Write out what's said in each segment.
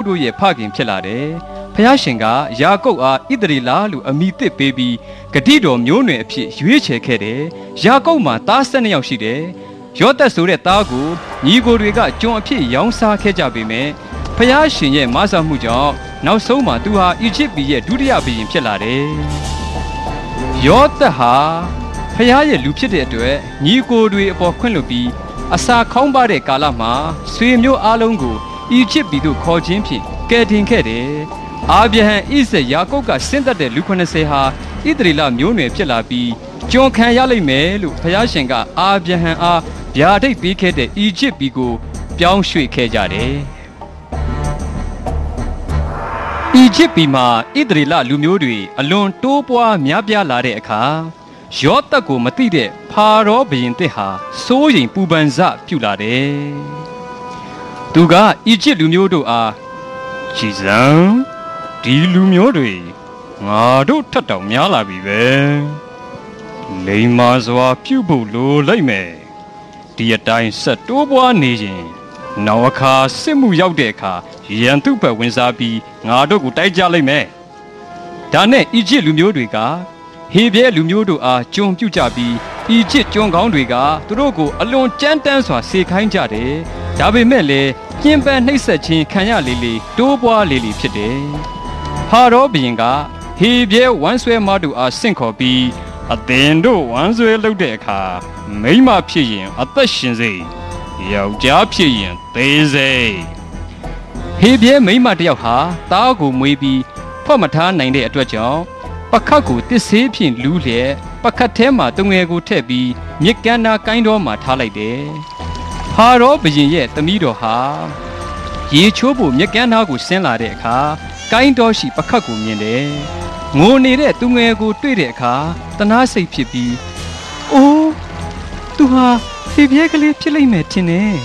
တို့ရဲ့ဖခင်ဖြစ်လာတယ်ဖျားရှင်ကယာကုပ်အားဣသရေလလို့အမိသစ်ပေးပြီးဂတိတော်မျိုးနွယ်အဖြစ်ရွေးချယ်ခဲ့တယ်ယာကုပ်မှာသား12ယောက်ရှိတယ်ယောသက်ဆိုတဲ့သားကိုညီကိုတွေကကျွန်အဖြစ်ရောင်းစားခဲ့ကြပေမဲ့ဖျားရှင်ရဲ့မဆာမှုကြောင့်နောက်ဆုံးမှာသူဟာအီဂျစ်ပြည်ရဲ့ဒုတိယဘုရင်ဖြစ်လာတယ်ယောသက်ဟာဖျားရဲ့လူဖြစ်တဲ့အတွက်ညီကိုတွေအပေါ်ခွင့်လွှတ်ပြီးအစာခေါင်းပါတဲ့ကာလမှာဆွေမျိုးအားလုံးကိုအီဂျစ်ပြည်သို့ခေါ်ခြင်းဖြင့်ကယ်တင်ခဲ့တယ်အာဗြဟံဣဇက်ယာကုပ်ကဆင်းသက်တဲ့လူ90ဟာဣသရေလမျိုးနွယ်ဖြစ်လာပြီးကျွန်ခံရလိမ့်မယ်လို့ဖျားရှင်ကအာဗြဟံအားဗျာဒိတ်ပေးခဲ့တဲ့အီဂျစ်ပြည်ကိုပြောင်းရွှေ့ခဲ့ကြတယ်အီဂျစ်ပြည်မှာဣသရေလလူမျိုးတွေအလွန်တိုးပွားများပြားလာတဲ့အခါယောသက်ကိုမသိတဲ့ဖာရောဘုရင်တစ်ဟာစိုးရိမ်ပူပန်စပြုလာတယ်သူကအီဂျစ်လူမျိုးတို့အားကြည်စံဒီလူမျိုးတွေငါတို့ထက်တောင်များလာပြီပဲလိမ္မာစွာပြုဖို့လိုလိုက်မယ်ဒီအတိုင်းဆက်တိုးပွားနေရင်နောက်အခါစစ်မှုရောက်တဲ့အခါရန်သူ့ဘက်ဝင်စားပြီးငါတို့ကိုတိုက်ကြလိုက်မယ်ဒါနဲ့အီဂျစ်လူမျိုးတွေကဟေဘဲလူမျိုးတို့အားကြုံပြုတ်ကြပြီးအီဂျစ်ကျွန်းကောင်းတွေကသူတို့ကိုအလွန်ကြမ်းတမ်းစွာစေခိုင်းကြတယ်ဒါပေမဲ့လည်းကျင်းပန်းနှိပ်စက်ခြင်းခံရလေလေတိုးပွားလေလေဖြစ်တယ်ဖာရောဘုရင်ကဟေဘဲဝမ်းဆွဲမတို့အားဆင့်ခေါ်ပြီးအသင်တို့ဝမ်းဆွဲလုပ်တဲ့အခါမိန်းမဖြစ်ရင်အသက်ရှင်စေယောက်ျားဖြစ်ရင်သေစေဟေဘဲမိန်းမတယောက်ဟာသားကိုမွေးပြီးဖွက်မထားနိုင်တဲ့အတွက်ကြောင့်ပခတ်ကိုတစ်ဆေးဖြင့်လူးလျက်ပခတ်ထဲမှာတငယ်ကိုထည့်ပြီးမြစ်ကမ်းနာကိုင်းတော်မှာထားလိုက်တယ်ဖာရောဘုရင်ရဲ့သမီးတော်ဟာရေချိုးဖို့မြစ်ကမ်းနာကိုဆင်းလာတဲ့အခါကိုင်းတော်ရှိပခတ်ကိုမြင်တယ်ငိုနေတဲ့သူငယ်ကိုတွေ့တဲ့အခါတနာစိတ်ဖြစ်ပြီးအိုးသူဟာဖေပြဲကလေးဖြစ်လိမ့်မယ်ထင်တယ်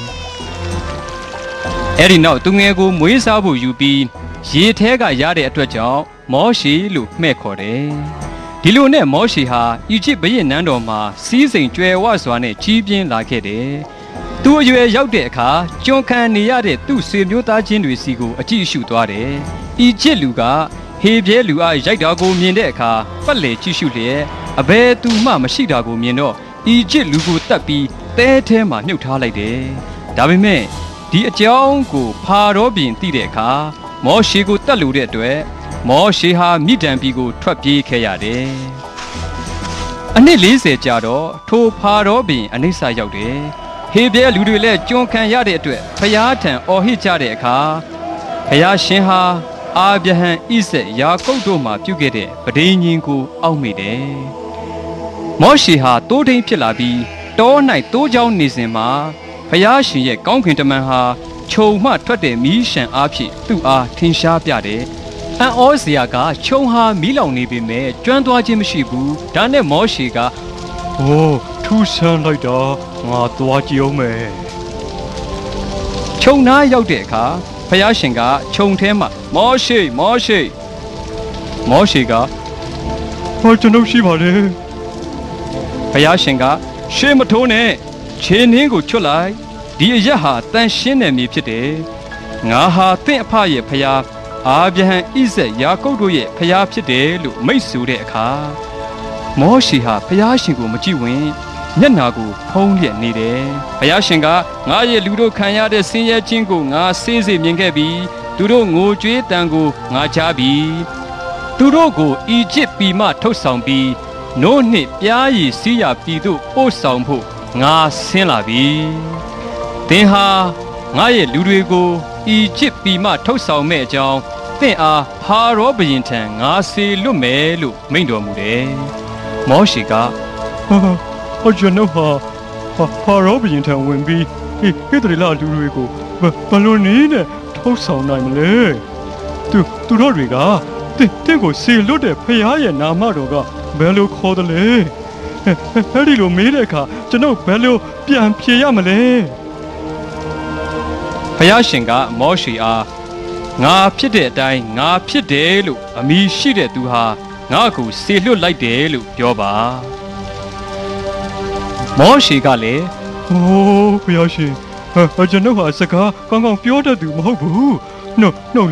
အဲ့ဒီနောက်သူငယ်ကိုမွေးစားဖို့ယူပြီးရေထဲကရတဲ့အတွက်ကြောင့်မောရှေလို့မှဲ့ခေါ်တယ်ဒီလိုနဲ့မောရှေဟာအီဂျစ်ဘုရင်နန်းတော်မှာစီးစိမ်ကြွယ်ဝစွာနဲ့ကြီးပြင်းလာခဲ့တယ်သူအရွယ်ရောက်တဲ့အခါကျွန်ခံနေရတဲ့သူ့ဆွေမျိုးသားချင်းတွေစီကိုအကြည့်ရှုသွားတယ်အီဂျစ်လူကဟေဘဲလူအားရိုက်တာကိုမြင်တဲ့အခါပတ်လေကြည့်ရှုလျက်အဘယ်သူမှမရှိတာကိုမြင်တော့အီဂျစ်လူကိုတတ်ပြီးတဲထဲမှာမြုပ်ထားလိုက်တယ်ဒါပေမဲ့ဒီအကြောင်းကိုဖာရောဘုရင်သိတဲ့အခါမောရှေကိုတတ်လို့တဲ့အတွက်မောရှေဟာမိဒံပြည်ကိုထွက်ပြေးခဲ့ရတယ်အနှစ်40ကြာတော့ထိုဖာရောဘုရင်အနိစ္စရောက်တယ်ဟေဘဲလူတွေလည်းကျွန်ခံရတဲ့အတွက်ဖျားထံအော်ဟစ်ကြတဲ့အခါဖျားရှင်ဟာအာဗြဟံဣဇက်ယာကုပ်တို့မှပြုခဲ့တဲ့ပဋိညာဉ်ကိုအောက်မေ့တယ်မောရှေဟာတိုးထိန်ဖြစ်လာပြီးတော၌တိုးချောင်းနေစဉ်မှာဖျားရှင်ရဲ့ကောင်းကင်တမန်ဟာခြုံမှထွက်တဲ့မီးရှံအားဖြင့်သူ့အားထင်ရှားပြတယ်အံ့ဩစရာကခြုံဟာမီးလောင်နေပေမဲ့ကျွမ်းသွားခြင်းမရှိဘူးဒါနဲ့မောရှေကဟိုးထူးဆန်းလိုက်တာငါသွားကြည့်အောင်မယ်ခြုံနားရောက်တဲ့အခါဖျားရှင်ကခြုံထဲမှာမောရှေကဟောကျွန်ုပ်ရှိပါလေဖျားရှင်ကရှေးမထိုးနဲ့ခြေနှင်းကိုချွတ်လိုက်ဒီအရက်ဟာတန်ရှင်းတဲ့မြေဖြစ်တယ်ငါဟာတင့်အဖရဲ့ဖျားအာဗြဟံဣဇက်ယာကုပ်တို့ရဲ့ဖျားဖြစ်တယ်လို့မိတ်ဆိုတဲ့အခါမောရှေဟာဖျားရှင်ကိုမကြည့်ဝင်မျက်နာကိုဖုံးလျက်နေတယ်ဘုရားရှင်ကငါရဲ့လူတို့ခံရတဲ့ဆင်းရဲခြင်းကိုငါစေးစေမြင်ခဲ့ပြီးသူတို့ငိုကြွေးတန်ကိုငါကြားပြီးသူတို့ကိုအီဂျစ်ပြည်မှထုတ်ဆောင်ပြီးနို့နှင့်ပြားရည်စီးရပြည်သို့ပို့ဆောင်ဖို့ငါဆင်းလာပြီသင်ဟာငါရဲ့လူတွေကိုအီဂျစ်ပြည်မှထုတ်ဆောင်မဲ့အကြောင်းသင်အားဖာရောဘုရင်ထံငါစေလွတ်မယ်လို့မိန့်တော်မူတယ်မောရှေကကျွန်ုပ်ဟာဖာရောဘုရင်ထံဝင်ပြီးဟေသရေလလူတွေကိုဘယ်လိုနည်းနဲ့ထုတ်ဆောင်နိုင်မလဲသူတို့တွေကတင့်ကိုစေလွတ်တဲ့ဖခင်ရဲ့နာမတော်ကဘယ်လိုခေါ်တယ်လဲအဲ့ဒီလိုမေးတဲ့အခါကျွန်ုပ်ဘယ်လိုပြန်ဖြေရမလဲဖခင်ရှင်ကမောရှေအားငါဖြစ်တဲ့အတိုင်းငါဖြစ်တယ်လို့အမည်ရှိတဲ့သူဟာငါ့ကိုစေလွတ်လိုက်တယ်လို့ပြောပါမောရှေကလည်းဘုရားရှင်ကျွန်ုပ်ဟာစကားကောင်းကောင်းပြောတတ်သူမဟုတ်ဘူးနှုတ်